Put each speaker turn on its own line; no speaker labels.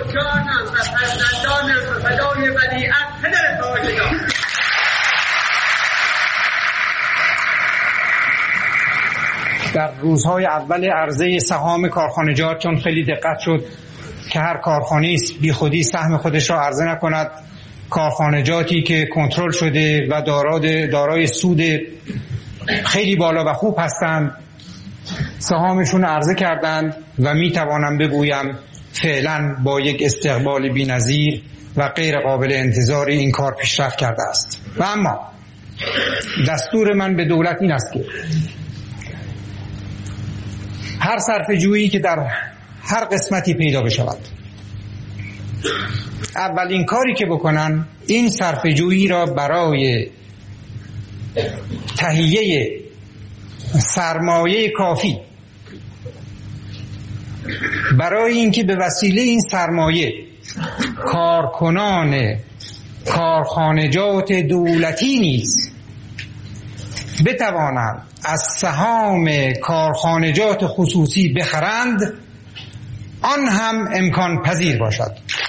جانم و فرزندانم و فدای ولیعهد پدر تاجدار.
در روزهای اول عرضه سهام کارخانجات چون خیلی دقت شد که هر کارخانه‌ای بی خودی سهم خودش را عرضه نکند، کارخانجاتی که کنترل شده و دارای سود خیلی بالا و خوب هستند سهامشون عرضه کردند و میتوانم بگویم فعلا با یک استقبال بی‌نظیر و غیر قابل انتظار این کار پیشرفت کرده است. و اما دستور من به دولت این است که هر صرفه‌جویی که در هر قسمتی پیدا بشود اولین کاری که بکنن این صرفه‌جویی را برای تهیه سرمایه کافی برای اینکه به وسیله این سرمایه کارکنان کارخانجات دولتی نیز بتوانند از سهام کارخانجات خصوصی بخرند آن هم امکان پذیر باشد.